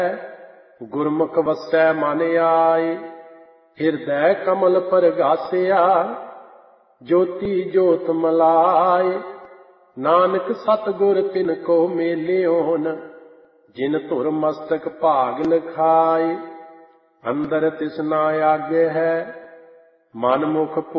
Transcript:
ਗੁਰਮੁਖ ਵਸੈ ਮਨ ਆਏ। ਹਿਰਦੈ ਕਮਲ ਪਰਗਾਸਿਆ ਜੋਤੀ ਜੋਤ ਮਲਾਏ। ਨਾਨਕ ਸਤਿਗੁਰ ਤਿਨ ਕੋ ਮੇਲਿਓਨ ਜਿਨ ਧੁਰ ਮਸਤਕ ਭਾਗ ਲਿਖਾਏ। ਅੰਦਰ ਤਿਸ ਨਾ ਆਗੇ ਹੈ ਮਨ ਮੁਖ